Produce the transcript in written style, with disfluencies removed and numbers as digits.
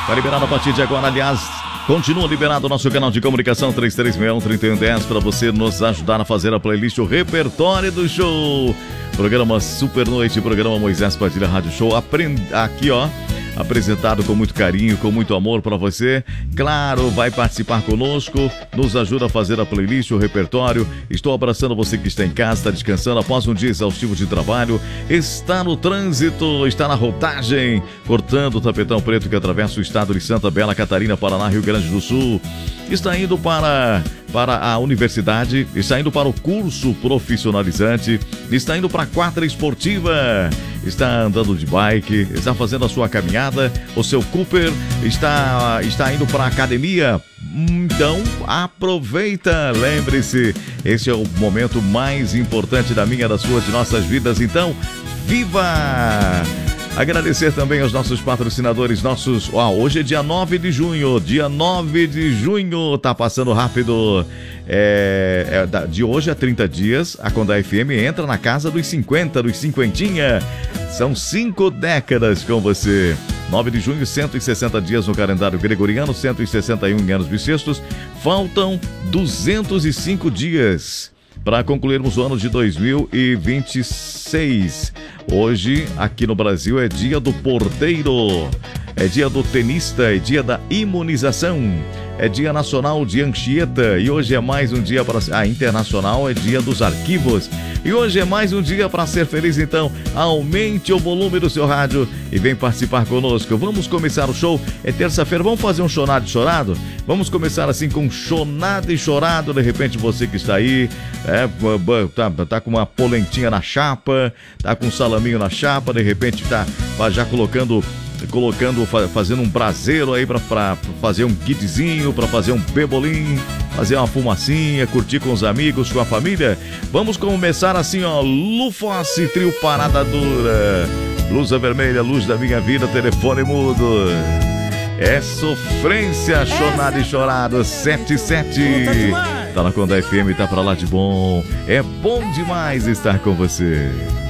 Tá liberado a partir de agora, aliás, continua liberado o nosso canal de comunicação 3361-3110 para você nos ajudar a fazer a playlist, o repertório do show. Programa Super Noite, programa Moisés Padilha Rádio Show. Aqui, ó, apresentado com muito carinho, com muito amor para você. Claro, vai participar conosco, nos ajuda a fazer a playlist, o repertório. Estou abraçando você que está em casa, está descansando após um dia exaustivo de trabalho, está no trânsito, está na rodagem, cortando o tapetão preto que atravessa o estado de Santa Bela, Catarina, Paraná, Rio Grande do Sul. Está indo para a universidade, está indo para o curso profissionalizante, está indo para a quadra esportiva, está andando de bike, está fazendo a sua caminhada, o seu Cooper está indo para a academia. Então aproveita, lembre-se, esse é o momento mais importante da minha, das suas, de nossas vidas, então viva! Agradecer também aos nossos patrocinadores, hoje é dia 9 de junho, tá passando rápido, de hoje a 30 dias, a Condá FM entra na casa dos 50, dos cinquentinha, são 5 décadas com você. 9 de junho, 160 dias no calendário gregoriano, 161 em anos bissextos, faltam 205 dias para concluirmos o ano de 2026. Hoje, aqui no Brasil, é dia do porteiro, é dia do tenista, é dia da imunização, é dia nacional de Anchieta e hoje é mais um dia para... internacional é dia dos arquivos e hoje é mais um dia para ser feliz. Então, aumente o volume do seu rádio e vem participar conosco. Vamos começar o show, é terça-feira, vamos fazer um chonado e chorado? Vamos começar assim com chonado e chorado. De repente você que está aí, tá com uma polentinha na chapa, tá com um salaminho na chapa, de repente tá já fazendo um braseiro aí pra fazer um guidezinho, pra fazer um bebolim, fazer uma fumacinha, curtir com os amigos, com a família. Vamos começar assim, ó, Lufosse, trio Parada Dura, blusa vermelha, luz da minha vida, telefone mudo. É sofrência, chonado e chorado, 77. Tá na Condá FM, tá pra lá de bom. É bom demais estar com você.